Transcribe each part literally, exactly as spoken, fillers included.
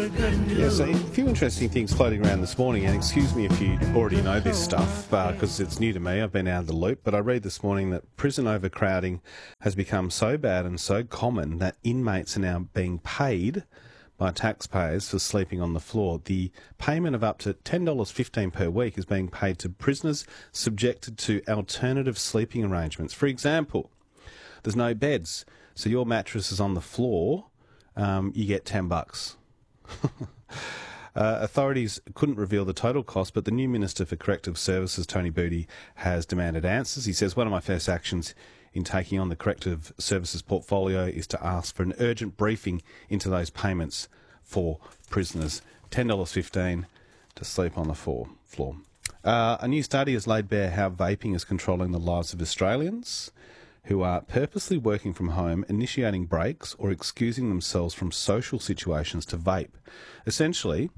Yeah, so a few interesting things floating around this morning, and excuse me if you already know this stuff, because uh, it's new to me, I've been out of the loop, but I read this morning that prison overcrowding has become so bad and so common that inmates are now being paid by taxpayers for sleeping on the floor. The payment of up to ten dollars fifteen per week is being paid to prisoners subjected to alternative sleeping arrangements. For example, there's no beds, so your mattress is on the floor, um, you get ten bucks. Uh, authorities couldn't reveal the total cost, but the new Minister for Corrective Services, Tony Booty, has demanded answers. He says, one of my first actions in taking on the Corrective Services portfolio is to ask for an urgent briefing into those payments for prisoners. ten dollars fifteen to sleep on the floor. floor. Uh, a new study has laid bare how vaping is controlling the lives of Australians who are purposely working from home, initiating breaks or excusing themselves from social situations to vape. Essentially,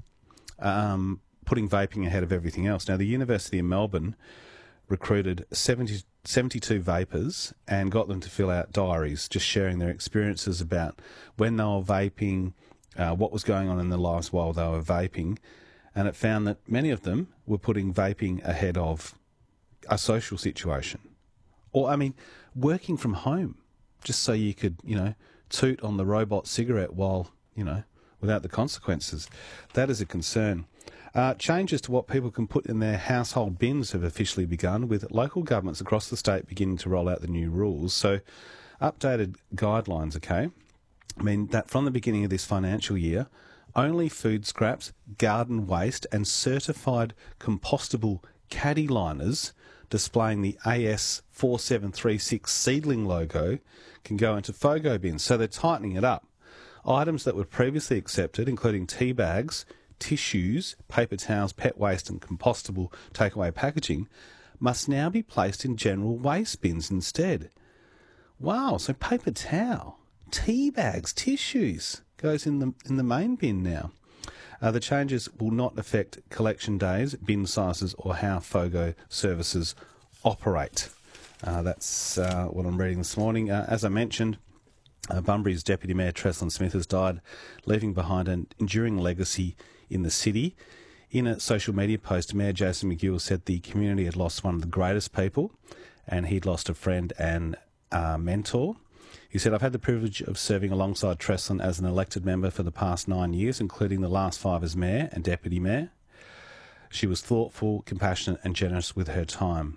um, putting vaping ahead of everything else. Now, the University of Melbourne recruited seventy, seventy-two vapers and got them to fill out diaries, just sharing their experiences about when they were vaping, uh, what was going on in their lives while they were vaping, and it found that many of them were putting vaping ahead of a social situation. Or, I mean, working from home, just so you could, you know, toot on the robot cigarette while, you know, without the consequences. That is a concern. Uh, changes to what people can put in their household bins have officially begun, with local governments across the state beginning to roll out the new rules. So, updated guidelines, okay? I mean, that from the beginning of this financial year, only food scraps, garden waste and certified compostable caddy liners displaying the A S four seven three six seedling logo can go into FOGO bins. So they're tightening it up. Items that were previously accepted, including tea bags, tissues, paper towels, pet waste and compostable takeaway packaging, must now be placed in general waste bins instead. Wow, so paper towel, tea bags, tissues goes in the in the main bin now. Uh, the changes will not affect collection days, bin sizes or how FOGO services operate. Uh, that's uh, what I'm reading this morning. Uh, as I mentioned, uh, Bunbury's Deputy Mayor Treslin Smith has died, leaving behind an enduring legacy in the city. In a social media post, Mayor Jason McGill said the community had lost one of the greatest people and he'd lost a friend and uh, mentor. He said, I've had the privilege of serving alongside Treslin as an elected member for the past nine years, including the last five as mayor and deputy mayor. She was thoughtful, compassionate and generous with her time.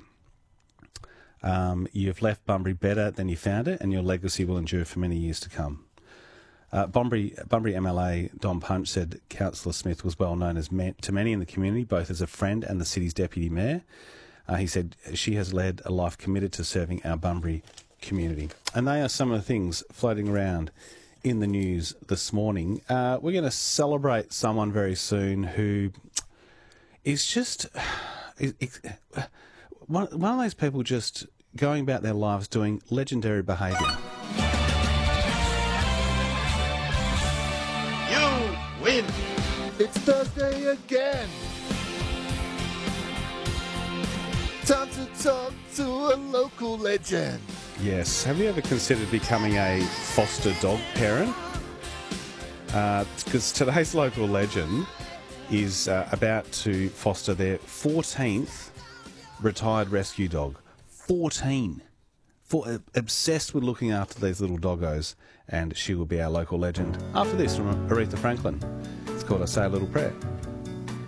Um, you've left Bunbury better than you found it, and your legacy will endure for many years to come. Uh, Bunbury, Bunbury M L A Don Punch said Councillor Smith was well known as ma- to many in the community, both as a friend and the city's deputy mayor. Uh, he said she has led a life committed to serving our Bunbury community. And they are some of the things floating around in the news this morning. Uh, we're going to celebrate someone very soon who is just is, is, one, one of those people just going about their lives doing legendary behaviour. You win! It's Thursday again. Time to talk to a local legend. Yes. Have you ever considered becoming a foster dog parent? Because uh, today's local legend is uh, about to foster their fourteenth retired rescue dog. fourteen. For, uh, obsessed with looking after these little doggos, and she will be our local legend. After this, from Aretha Franklin. It's called I Say a Little Prayer.